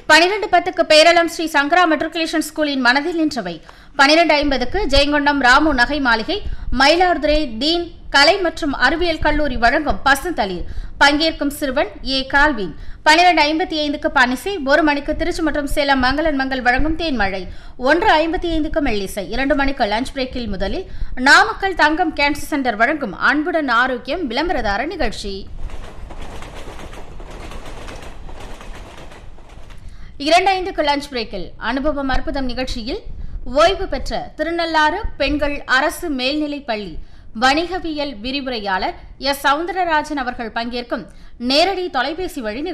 12:10க்கு பேரளம் ஸ்ரீ சங்கரா matriculation ஸ்கூலின் மனதில் நின்றவை. 12:50க்கு ஜெயங்கொண்டம் ராமு நகை மாளிகை, மயிலாடுதுறை டீன் கலை மற்றும் அறிவியல் கல்லூரி வழங்கும் பசுந்தளிர். பங்கேற்கும் சிறுவன் ஏ கால்வின். 12:55க்கு பனிசை, 1 மணிக்கு திருச்சி மற்றும் சேலம் மங்களன் மங்கள் வழங்கும் தேன்மழை, 1:55க்கு மெல்லிசை, 2 மணிக்கு லஞ்ச் பிரேக்கில் முதலில் நாமக்கல் தங்கம் கேன்சர் சென்டர் வழங்கும் அன்புடன் ஆரோக்கியம் விளம்பரதார நிகழ்ச்சி. 2:05க்கு லஞ்ச் பிரேக்கில் அனுபவம் அற்புதம் நிகழ்ச்சியில் ஓய்வு பெற்ற திருநள்ளாறு பெண்கள் அரசு மேல்நிலைப் பள்ளி வணிகவியல் விரிவுரையாளர் எஸ். சவுந்தரராஜன் அவர்கள் பங்கேற்கும் நேரடி தொலைபேசி வழி நிகழ்ச்சி.